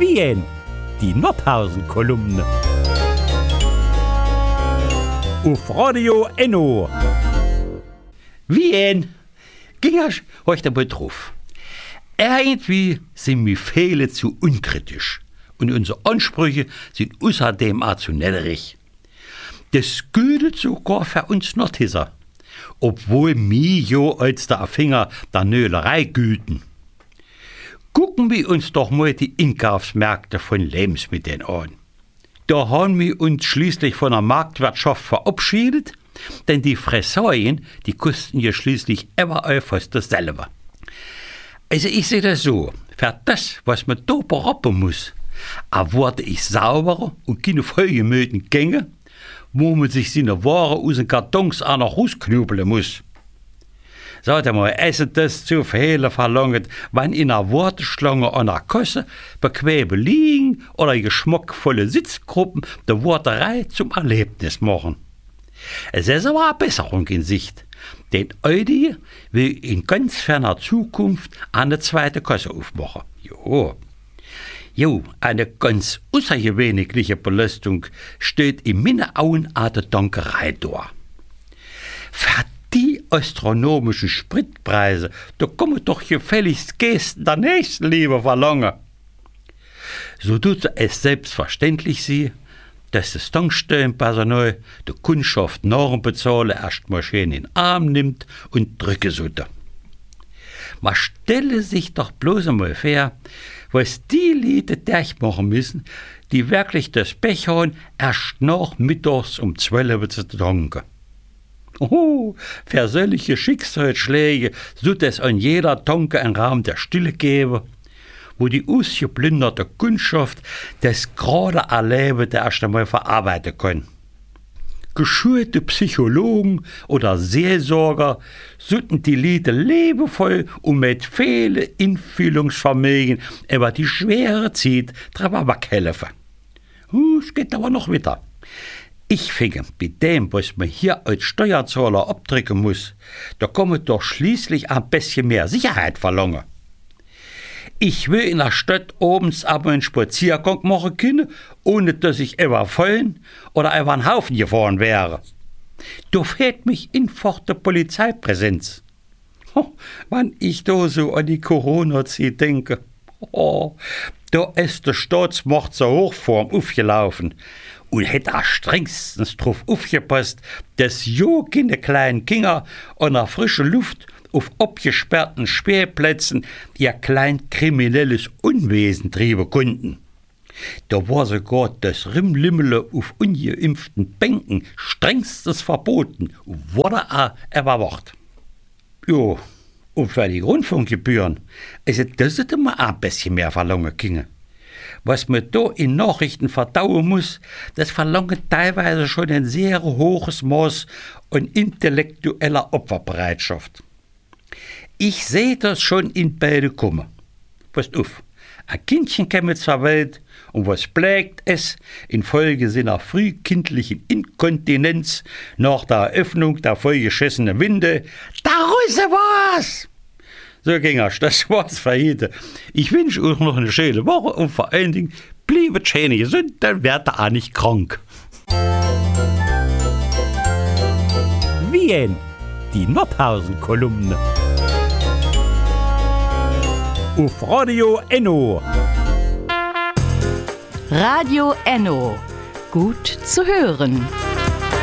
Wien, die Nordhausen-Kolumne. Auf Radio Enno. Wien, ging ich heute mal drauf. Irgendwie sind wir viele zu unkritisch und unsere Ansprüche sind außerdem auch zu netterig. Das gilt sogar für uns Nordhisser, obwohl wir jo als der Erfinger der Nölerei güten. Gucken wir uns doch mal die Einkaufsmärkte von Lebensmitteln an. Da haben wir uns schließlich von der Marktwirtschaft verabschiedet, denn die Fressereien, die kosten ja schließlich überall fast dasselbe. Also ich sehe das so, für das, was man da berappen muss, erwarte ich saubere und keine vollgemüllten Gänge, wo man sich seine Ware aus den Kartons auch noch rausknüppeln muss. Sollte man essen das zu viel verlangt, wenn in einer Warteschlange an der Kasse bequeme liegen oder geschmackvolle Sitzgruppen der Warterei zum Erlebnis machen. Es ist aber eine Besserung in Sicht, denn Aldi will in ganz ferner Zukunft eine zweite Kasse aufmachen. Jo, eine ganz außergewöhnliche Belastung steht in meinen Augen an der Dankerei da. Für die astronomischen Spritpreise, da kommen doch gefälligst Gesten der Nächstenliebe verlangen. So tut es selbstverständlich sie, dass das Tankstellenpersonal der Kundschaft Norm bezahlen, erstmal schön in den Arm nimmt und drücke sollte. Man stelle sich doch bloß einmal vor, was die Leute machen müssen, die wirklich das Pech haben, erst nach mittags um 12 Uhr zu tanken. Für solche Schicksalsschläge sollte es an jeder Tanke einen Raum der Stille geben, wo die ausgeplünderte Kundschaft das gerade Erlebte erst einmal verarbeiten kann. Geschulte Psychologen oder Seelsorger sollten die Leute liebevoll und mit vielen Einfühlungsvermögen über die schwere Zeit drüber weghelfen. Es geht aber noch weiter. Ich finde, bei dem, was man hier als Steuerzahler abdrücken muss, da kann man doch schließlich ein bisschen mehr Sicherheit verlangen. Ich will in der Stadt abends aber einen Spaziergang machen können, ohne dass ich überfallen oder über einen Haufen gefahren wäre. Da fehlt mich einfach der Polizeipräsenz. Wenn ich da so an die Corona-Zeit denke, da ist der Staatsmacht zur Hochform aufgelaufen und hätte er strengstens drauf aufgepasst, dass ja keine kleinen Kinder an der frischen Luft auf abgesperrten Spielplätzen ihr klein kriminelles Unwesen treiben konnten. Da war sogar das Rimlimmele auf ungeimpften Bänken strengstens verboten und wurde auch überwacht. Jo, und für die Rundfunkgebühren, also das hätte man auch ein bisschen mehr verlangen können. Was man da in Nachrichten verdauen muss, das verlangt teilweise schon ein sehr hohes Maß an intellektueller Opferbereitschaft. Ich sehe das schon in beide kommen. Passt auf, ein Kindchen käme zur Welt und was plägt es infolge seiner frühkindlichen Inkontinenz nach der Eröffnung der vollgeschissenen Winde? Da Russe was! So ging's, das war's für heute. Ich wünsche euch noch eine schöne Woche und vor allen Dingen, bleibt schön gesund, dann werdet ihr auch nicht krank. Wien, die Nordhausen-Kolumne. Auf Radio Enno. Radio Enno. Gut zu hören.